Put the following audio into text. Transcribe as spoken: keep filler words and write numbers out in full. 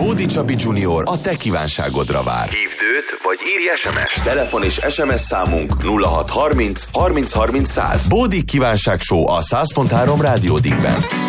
Bódi Csabi Junior a te kívánságodra vár. Hívd őt, vagy írj es em es. Telefon és es em es számunk nulla hat harminc harminc harminc száz. Bódi kívánság show a száz pont három Rádió Dickben.